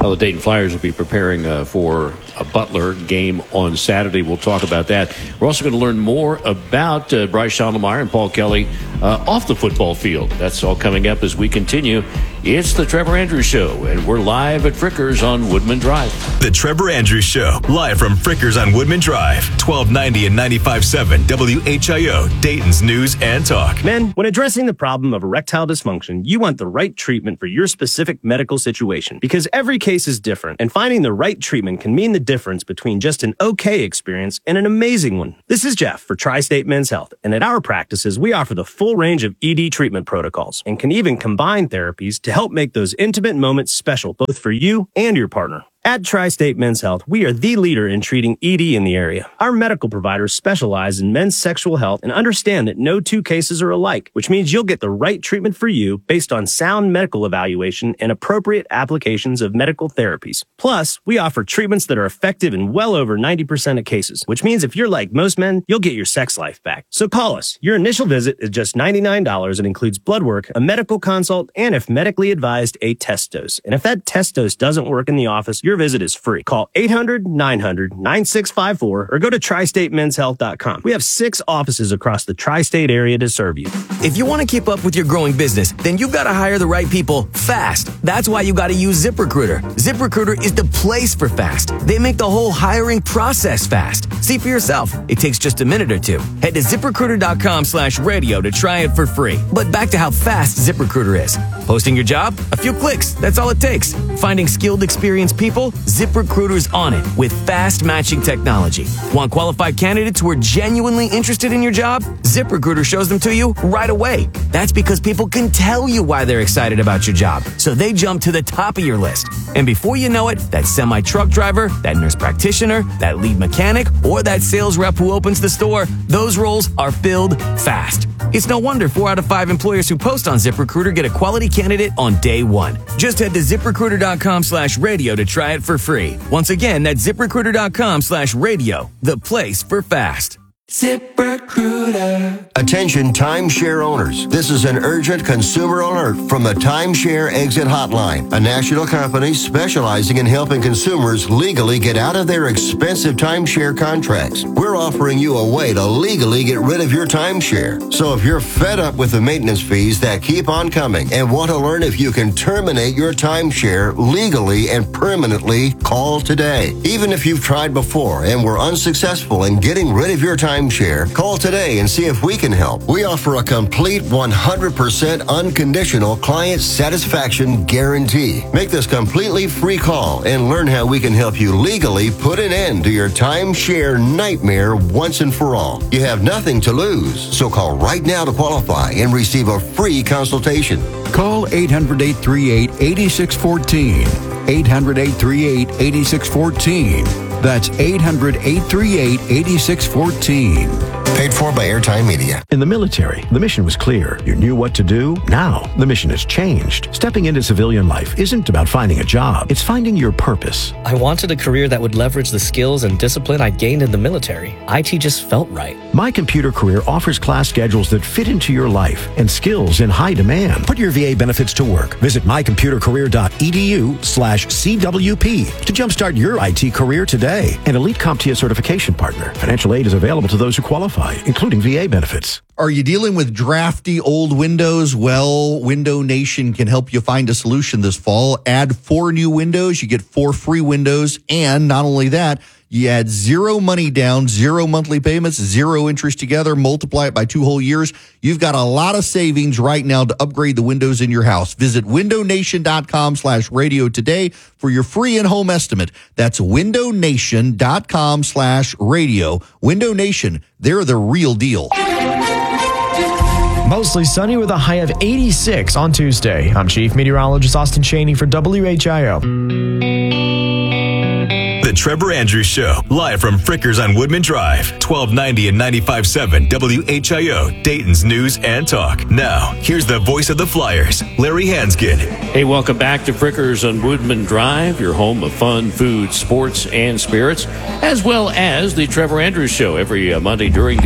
A: Well, the Dayton Flyers will be preparing uh, for a Butler game on Saturday. We'll talk about that. We're also going to learn more about uh, Bryce Schondelmeyer and Paul Kelly uh, off the football field. That's all coming up as we continue. It's the Trevor Andrews Show, and we're live at Frickers on Woodman Drive.
D: The Trevor Andrews Show, live from Frickers on Woodman Drive, twelve ninety and ninety-five point seven W H I O, Dayton's News and Talk.
H: Men, when addressing the problem of erectile dysfunction, you want the right treatment for your specific medical situation, because every case is different, and finding the right treatment can mean the difference between just an okay experience and an amazing one. This is Jeff for Tri-State Men's Health, and at our practices, we offer the full range of E D treatment protocols and can even combine therapies to help make those intimate moments special, both for you and your partner. At Tri-State Men's Health, we are the leader in treating E D in the area. Our medical providers specialize in men's sexual health and understand that no two cases are alike, which means you'll get the right treatment for you based on sound medical evaluation and appropriate applications of medical therapies. Plus, we offer treatments that are effective in well over ninety percent of cases, which means if you're like most men, you'll get your sex life back. So call us. Your initial visit is just ninety-nine dollars and includes blood work, a medical consult, and if medically advised, a test dose. And if that test dose doesn't work in the office, your visit is free. Call eight hundred, nine hundred, nine six five four or go to tri state men's health dot com. We have six offices across the tri-state area to serve you.
E: If you want to keep up with your growing business, then you've got to hire the right people fast. That's why you got to use ZipRecruiter. ZipRecruiter is the place for fast. They make the whole hiring process fast. See for yourself. It takes just a minute or two. Head to ZipRecruiter.com slash radio to try it for free. But back to how fast ZipRecruiter is. Posting your job? A few clicks. That's all it takes. Finding skilled, experienced people? ZipRecruiter's on it with fast matching technology. Want qualified candidates who are genuinely interested in your job? ZipRecruiter shows them to you right away. That's because people can tell you why they're excited about your job, so they jump to the top of your list. And before you know it, that semi-truck driver, that nurse practitioner, that lead mechanic, or that sales rep who opens the store, those roles are filled fast. It's no wonder four out of five employers who post on ZipRecruiter get a quality candidate on day one. Just head to ZipRecruiter.com slash radio to try it for free. Once again, that's ZipRecruiter.com slash radio, the place for fast. ZipRecruiter.
P: Attention timeshare owners. This is an urgent consumer alert from the Timeshare Exit Hotline, a national company specializing in helping consumers legally get out of their expensive timeshare contracts. We're offering you a way to legally get rid of your timeshare. So if you're fed up with the maintenance fees that keep on coming and want to learn if you can terminate your timeshare legally and permanently, call today. Even if you've tried before and were unsuccessful in getting rid of your timeshare, Timeshare, call today and see if we can help. We offer a complete one hundred percent unconditional client satisfaction guarantee. Make this completely free call and learn how we can help you legally put an end to your timeshare nightmare once and for all. You have nothing to lose, so call right now to qualify and receive a free consultation.
Q: Call eight hundred, eight three eight, eight six one four. eight hundred, eight three eight, eight six one four. That's eight hundred, eight three eight, eight six one four.
P: Paid for by Airtime Media.
T: In the military, the mission was clear. You knew what to do. Now, the mission has changed. Stepping into civilian life isn't about finding a job. It's finding your purpose.
U: I wanted a career that would leverage the skills and discipline I gained in the military. I T just felt right.
T: My Computer Career offers class schedules that fit into your life and skills in high demand. Put your V A benefits to work. Visit mycomputercareer.edu slash CWP to jumpstart your I T career today. An Elite CompTIA certification partner. Financial aid is available to those who qualify, including V A benefits.
V: Are you dealing with drafty old windows? Well, Window Nation can help you find a solution this fall. Add four new windows, you get four free windows, and not only that, you add zero money down, zero monthly payments, zero interest together, multiply it by two whole years. You've got a lot of savings right now to upgrade the windows in your house. Visit windownation.com slash radio today for your free in-home estimate. That's windownation.com slash radio. Window Nation, they're the real deal.
K: Mostly sunny with a high of eighty-six on Tuesday. I'm Chief Meteorologist Austin Cheney for W H I O.
D: The Trevor Andrews Show, live from Frickers on Woodman Drive, twelve ninety and ninety-five point seven W H I O, Dayton's News and Talk. Now, here's the voice of the Flyers, Larry Hanskin.
A: Hey, welcome back to Frickers on Woodman Drive, your home of fun, food, sports, and spirits, as well as the Trevor Andrews Show every uh, Monday during the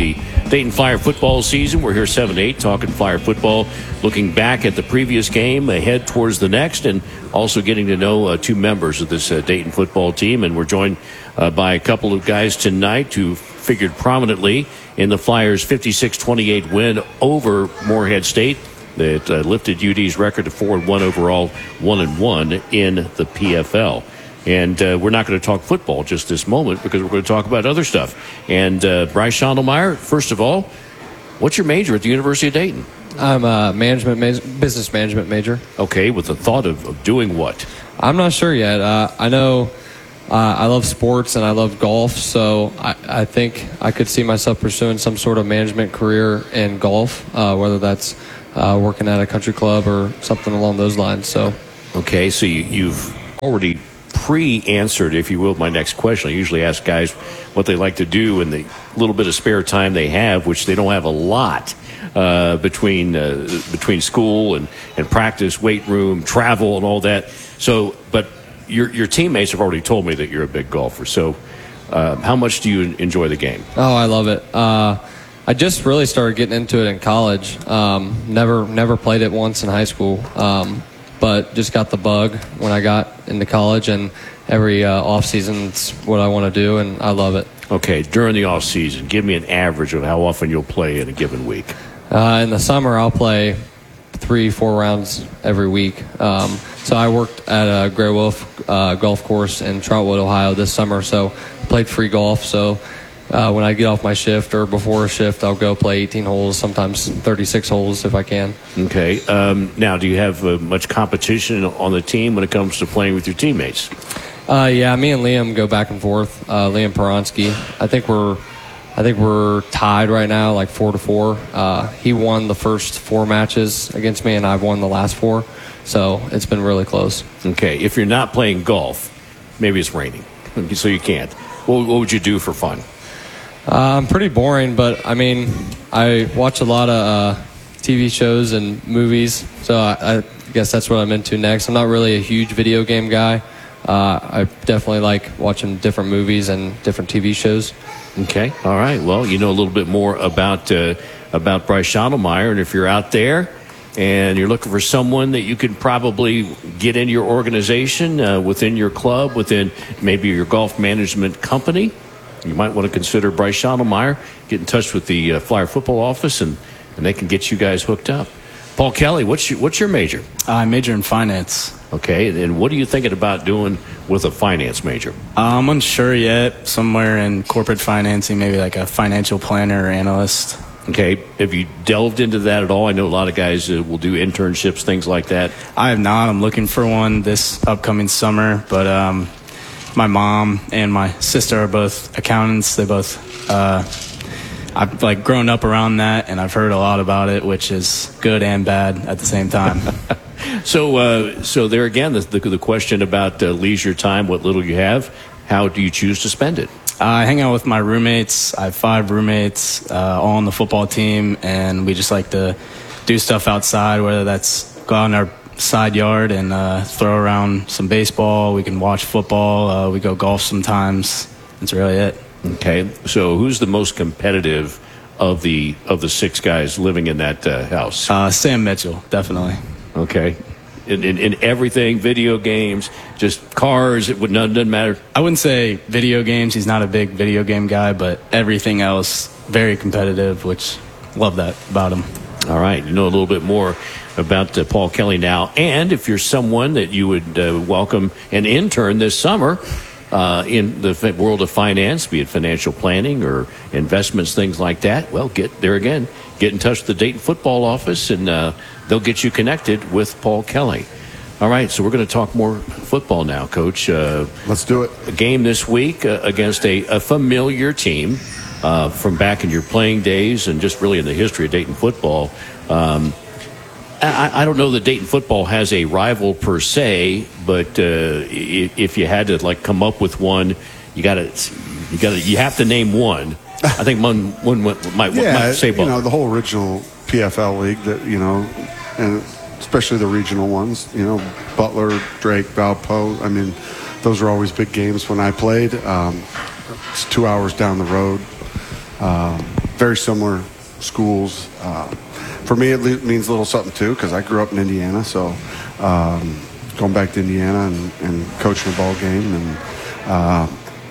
A: Dayton Flyer football season. We're here seven to eight talking Flyer football, looking back at the previous game, ahead towards the next, and also getting to know uh, two members of this uh, Dayton football team. And we're joined uh, by a couple of guys tonight who figured prominently in the Flyers' fifty-six twenty-eight win over Morehead State that uh, lifted U D's record to four and one overall, one and one in the P F L. And uh, we're not going to talk football just this moment because we're going to talk about other stuff. And uh, Bryce Schondelmeyer, first of all, what's your major at the University of Dayton?
C: I'm a management, ma- business management major.
A: Okay, with the thought of, of doing what?
C: I'm not sure yet. Uh, I know uh, I love sports and I love golf, so I, I think I could see myself pursuing some sort of management career in golf, uh, whether that's uh, working at a country club or something along those lines. So,
A: okay, so you, you've already pre-answered, if you will, my next question. I usually ask guys what they like to do in the little bit of spare time they have, which they don't have a lot uh, between uh, between school and, and practice, weight room, travel, and all that. So, but your your teammates have already told me that you're a big golfer. So, uh, how much do you enjoy the game?
C: Oh, I love it. Uh, I just really started getting into it in college. Um, never never played it once in high school. Um, but just got the bug when I got into college, and every uh, off season it's what I want to do, and I love it.
A: Okay, during the off season, give me an average of how often you'll play in a given week.
C: Uh, in the summer, I'll play three, four rounds every week. Um, so I worked at a Grey Wolf uh, golf course in Troutwood, Ohio this summer, so played free golf. So uh, when I get off my shift or before a shift, I'll go play eighteen holes, sometimes thirty-six holes if I can.
A: Okay. Um, now, do you have uh, much competition on the team when it comes to playing with your teammates?
C: Uh, yeah, me and Liam go back and forth. Uh, Liam Peronsky. I think we're, I think we're tied right now, like four to four. Uh, he won the first four matches against me, and I've won the last four. So it's been really close.
A: Okay. If you're not playing golf, maybe it's raining, so you can't. What, what would you do for fun?
C: Uh, I'm pretty boring, but I mean, I watch a lot of uh, T V shows and movies, so I, I guess that's what I'm into next. I'm not really a huge video game guy. Uh, I definitely like watching different movies and different T V shows.
A: Okay, all right. Well, you know a little bit more about uh, about Bryce Schondelmeyer, and if you're out there and you're looking for someone that you could probably get into your organization, uh, within your club, within maybe your golf management company, you might want to consider Bryce Schondelmeyer. Get in touch with the uh, Flyer football office, and, and they can get you guys hooked up. Paul Kelly, what's your, what's your major?
B: I major in finance.
A: Okay, and what are you thinking about doing with a finance major?
B: Uh, I'm unsure yet. Somewhere in corporate financing, maybe like a financial planner or analyst.
A: Okay, have you delved into that at all? I know a lot of guys uh, will do internships, things like that.
B: I have not. I'm looking for one this upcoming summer, but um, my mom and my sister are both accountants. They both, uh, I've like grown up around that, and I've heard a lot about it, which is good and bad at the same time.
A: so, uh, so there again, the, the, the question about uh, leisure time, what little you have, how do you choose to spend it?
B: Uh, I hang out with my roommates. I have five roommates, uh, all on the football team, and we just like to do stuff outside, whether that's go out in our side yard and uh, throw around some baseball. We can watch football. Uh, we go golf sometimes. That's really it.
A: Okay, so who's the most competitive of the of the six guys living in that uh, house?
B: Uh, Sam Mitchell, definitely.
A: Okay, in, in, in everything, video games, just cars. It would none doesn't matter.
B: I wouldn't say video games. He's not a big video game guy, but everything else, very competitive. Which love that about him.
A: All right, you know a little bit more about uh, Paul Kelly now, and if you're someone that you would uh, welcome an intern this summer. Uh, in the world of finance, be it financial planning or investments, things like that, well, get there again. Get in touch with the Dayton football office, and uh, they'll get you connected with Paul Kelly. All right, so we're going to talk more football now, Coach. Uh,
L: Let's do it.
A: A game this week uh, against a, a familiar team uh, from back in your playing days and just really in the history of Dayton football. Um, I, I don't know that Dayton football has a rival per se, but uh, if you had to like come up with one, you got to you got to you have to name one. I think one one might,
L: yeah,
A: might say
L: you know the whole original P F L league that you know, and especially the regional ones. You know, Butler, Drake, Valpo. I mean, those were always big games when I played. Um, it's two hours down the road. Uh, very similar schools. Uh, for me, it le- means a little something too, because I grew up in Indiana. So um, going back to Indiana and, and coaching a ball game and uh,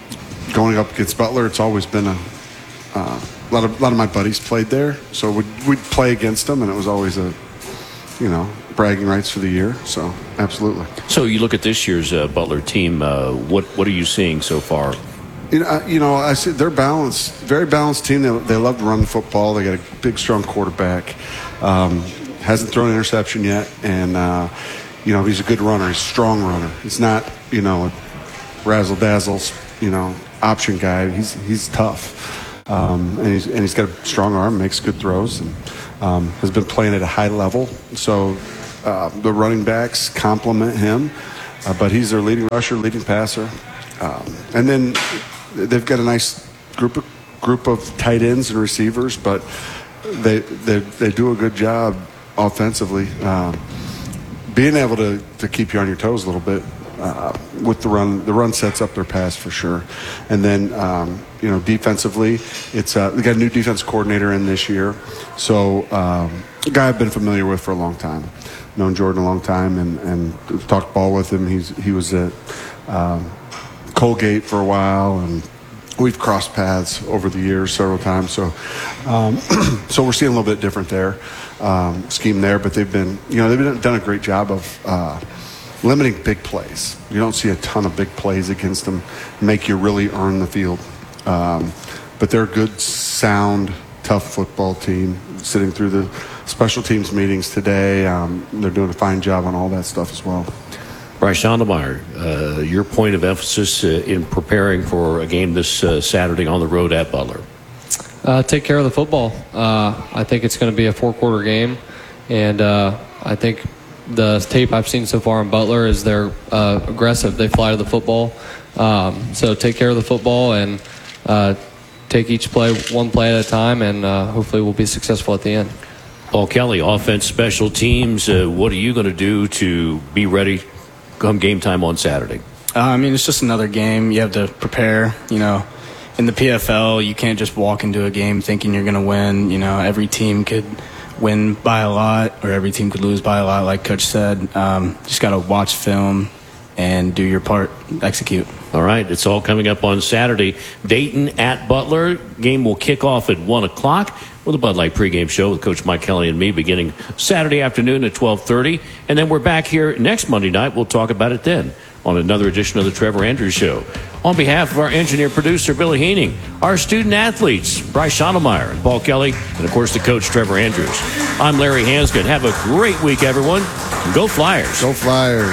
L: going up against Butler, it's always been a uh, a lot of a lot of my buddies played there, so we'd, we'd play against them, and it was always a you know bragging rights for the year. So absolutely.
A: So you look at this year's uh, Butler team. Uh, what what are you seeing so far?
L: You know, you know, I see they're balanced, very balanced team. They, they love to run the football. They got a big, strong quarterback. Um, hasn't thrown an interception yet, and uh, you know he's a good runner. He's a strong runner. He's not, you know, a razzle dazzle, you know, option guy. He's he's tough, um, and he's and he's got a strong arm. Makes good throws, and um, has been playing at a high level. So uh, the running backs complement him, uh, but he's their leading rusher, leading passer, um, and then. They've got a nice group of group of tight ends and receivers, but they they they do a good job offensively, um, being able to, to keep you on your toes a little bit uh, with the run. The run sets up their pass for sure, and then um, you know defensively, it's uh, they got a new defense coordinator in this year, so um, a guy I've been familiar with for a long time, known Jordan a long time, and and talked ball with him. He's he was at. Um, Colgate for a while, and we've crossed paths over the years several times. So, um, so we're seeing a little bit different there, um, scheme there. But they've been, you know, they've been, done a great job of uh, limiting big plays. You don't see a ton of big plays against them, make you really earn the field. Um, but they're a good, sound, tough football team. Sitting through the special teams meetings today, um, they're doing a fine job on all that stuff as well.
A: Bryce Schondelmeyer, uh, your point of emphasis uh, in preparing for a game this uh, Saturday on the road at Butler?
C: Uh, take care of the football. Uh, I think it's going to be a four-quarter game, and uh, I think the tape I've seen so far in Butler is they're uh, aggressive. They fly to the football. Um, so take care of the football and uh, take each play one play at a time, and uh, hopefully we'll be successful at the end.
A: Paul Kelly, offense, special teams, uh, what are you going to do to be ready come game time on Saturday?
B: Uh, I mean, it's just another game. You have to prepare. You know, in the P F L, you can't just walk into a game thinking you're going to win. You know, every team could win by a lot, or every team could lose by a lot, like Coach said. Um, just got to watch film and do your part, execute.
A: All right, it's all coming up on Saturday. Dayton at Butler. Game will kick off at one o'clock with a Bud Light pregame show with Coach Mike Kelly and me beginning Saturday afternoon at twelve thirty. And then we're back here next Monday night. We'll talk about it then on another edition of the Trevor Andrews Show. On behalf of our engineer-producer, Billy Heening, our student-athletes, Bryce Schondelmeyer and Paul Kelly, and, of course, the coach, Trevor Andrews. I'm Larry Hanscott. Have a great week, everyone. And go Flyers.
L: Go Flyers.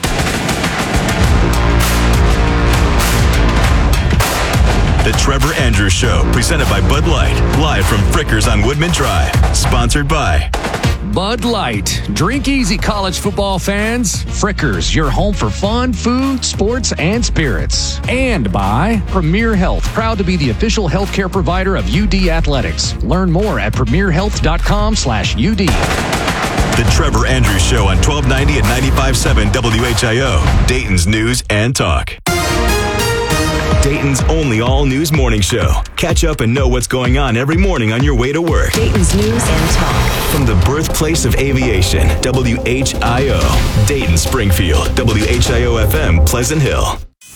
D: The Trevor Andrews Show, presented by Bud Light, live from Frickers on Woodman Drive. Sponsored by
F: Bud Light. Drink easy, college football fans. Frickers, your home for fun, food, sports, and spirits. And by Premier Health, proud to be the official healthcare provider of U D Athletics. Learn more at premierhealth.com slash UD.
D: The Trevor Andrews Show on twelve ninety and ninety-five point seven W H I O, Dayton's News and Talk. Dayton's only all-news morning show. Catch up and know what's going on every morning on your way to work.
M: Dayton's News and Talk.
D: From the birthplace of aviation, W H I O, Dayton, Springfield, W H I O F M, Pleasant Hill.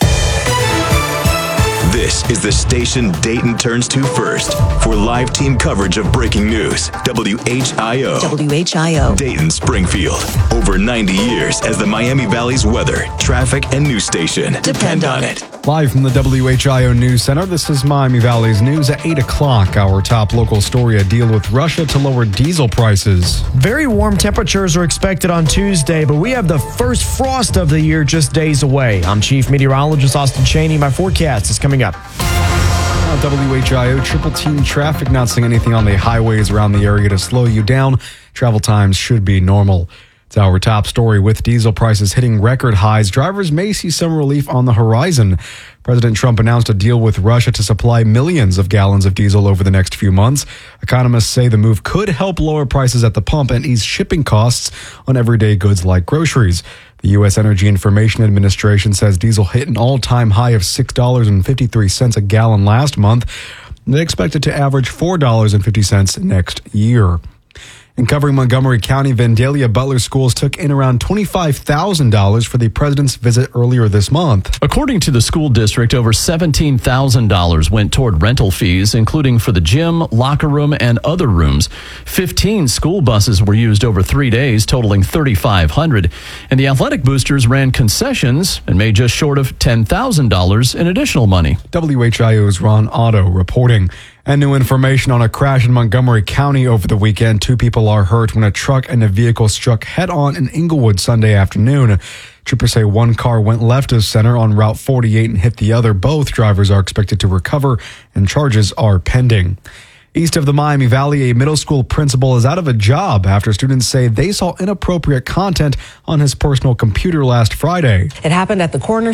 D: This is the station Dayton turns to first for live team coverage of breaking news. W H I O.
M: W H I O.
D: Dayton, Springfield. Over ninety years as the Miami Valley's weather, traffic, and news station. Depend on it.
N: Live from the W H I O News Center, this is Miami Valley's news at eight o'clock. Our top local story, a deal with Russia to lower diesel prices.
K: Very warm temperatures are expected on Tuesday, but we have the first frost of the year just days away. I'm Chief Meteorologist Austin Cheney. My forecast is coming up.
N: Now, W H I O triple team traffic, not seeing anything on the highways around the area to slow you down. Travel times should be normal. It's our top story. With diesel prices hitting record highs, drivers may see some relief on the horizon. President Trump announced a deal with Russia to supply millions of gallons of diesel over the next few months. Economists say the move could help lower prices at the pump and ease shipping costs on everyday goods like groceries. The U S Energy Information Administration says diesel hit an all-time high of six dollars and fifty-three cents a gallon last month. They expect it to average four dollars and fifty cents next year. And covering Montgomery County, Vandalia Butler Schools took in around twenty-five thousand dollars for the president's visit earlier this month.
G: According to the school district, over seventeen thousand dollars went toward rental fees, including for the gym, locker room, and other rooms. fifteen school buses were used over three days, totaling thirty-five hundred dollars. And the athletic boosters ran concessions and made just short of ten thousand dollars in additional money.
N: W H I O's Ron Otto reporting. And new information on a crash in Montgomery County over the weekend. Two people are hurt when a truck and a vehicle struck head-on in Inglewood Sunday afternoon. Troopers say one car went left of center on Route forty-eight and hit the other. Both drivers are expected to recover, and charges are pending. East of the Miami Valley, a middle school principal is out of a job after students say they saw inappropriate content on his personal computer last Friday.
I: It happened at the corner